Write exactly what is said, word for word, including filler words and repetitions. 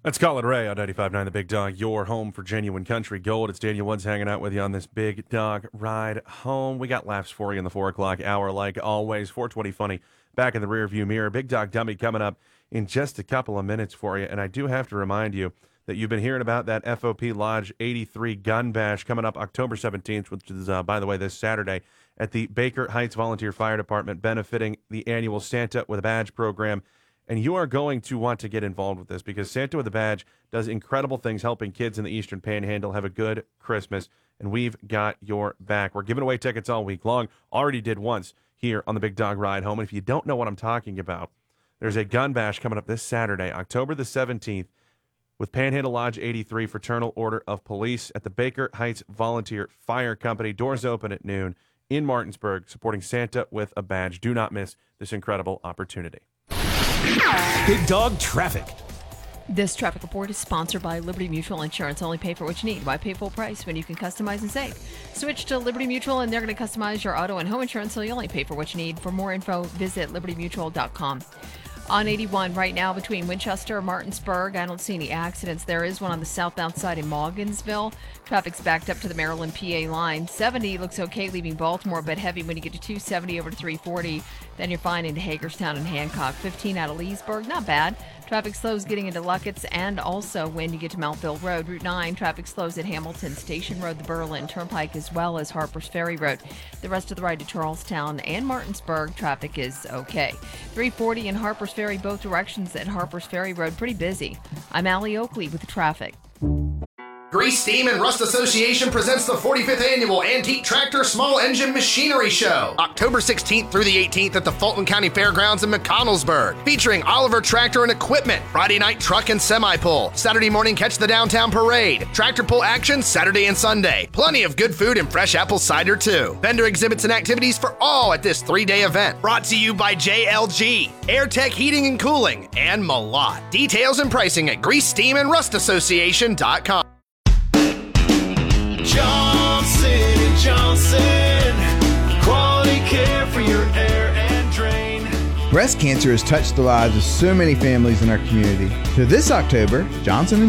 Let's call it Ray on ninety-five point nine The Big Dog, your home for genuine country gold. It's Daniel Woods hanging out with you on this Big Dog ride home. We got laughs for you in the four o'clock hour, like always. four twenty funny back in the rearview mirror. Big Dog Dummy coming up in just a couple of minutes for you. And I do have to remind you that you've been hearing about that F O P Lodge eighty-three Gun Bash coming up October seventeenth, which is, uh, by the way, this Saturday at the Baker Heights Volunteer Fire Department, benefiting the annual Santa with a Badge program. And you are going to want to get involved with this because Santa with a Badge does incredible things helping kids in the Eastern Panhandle have a good Christmas, and we've got your back. We're giving away tickets all week long. Already did once here on the Big Dog Ride Home. And if you don't know what I'm talking about, there's a gun bash coming up this Saturday, October the seventeenth, with Panhandle Lodge eighty-three Fraternal Order of Police at the Baker Heights Volunteer Fire Company. Doors open at noon in Martinsburg, supporting Santa with a Badge. Do not miss this incredible opportunity. Big Dog Traffic. This traffic report is sponsored by Liberty Mutual Insurance. Only pay for what you need. Why pay full price when you can customize and save? Switch to Liberty Mutual and they're going to customize your auto and home insurance so you only pay for what you need. For more info, visit liberty mutual dot com. On eighty-one right now between Winchester and Martinsburg, I don't see any accidents. There is one on the southbound side in Morgansville. Traffic's backed up to the Maryland P A line. seventy looks okay leaving Baltimore, but heavy when you get to two seventy over to three forty. Then you're fine into Hagerstown and Hancock. fifteen out of Leesburg, not bad. Traffic slows getting into Luckett's and also when you get to Mountville Road. Route nine, traffic slows at Hamilton Station Road, the Berlin Turnpike, as well as Harper's Ferry Road. The rest of the ride to Charlestown and Martinsburg, traffic is okay. three forty and Harper's Ferry, both directions at Harper's Ferry Road, pretty busy. I'm Allie Oakley with the traffic. Grease, Steam, and Rust Association presents the forty-fifth Annual Antique Tractor Small Engine Machinery Show, October sixteenth through the eighteenth at the Fulton County Fairgrounds in McConnellsburg, featuring Oliver Tractor and Equipment, Friday night truck and semi-pull, Saturday morning catch the downtown parade, tractor pull action Saturday and Sunday, plenty of good food and fresh apple cider too. Vendor exhibits and activities for all at this three-day event, brought to you by J L G, AirTech Heating and Cooling, and Malott. Details and pricing at grease steam and rust association dot com. Johnson and Johnson, quality care for your air and drain. Breast cancer has touched the lives of so many families in our community. So this October, Johnson and